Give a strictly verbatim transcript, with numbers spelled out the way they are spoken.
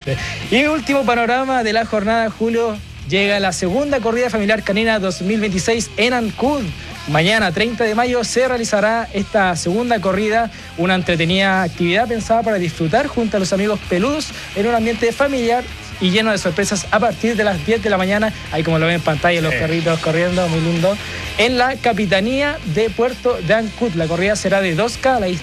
Exactamente. Y último panorama de la jornada, Julio, llega la segunda corrida familiar canina dos mil veintiséis en Ancud. Mañana, treinta de mayo, se realizará esta segunda corrida, una entretenida actividad pensada para disfrutar junto a los amigos peludos en un ambiente familiar y lleno de sorpresas a partir de las diez de la mañana. Ahí como lo ven en pantalla, los perritos corriendo, muy lindo. En la Capitanía de Puerto de Ancud, la corrida será de dos K, la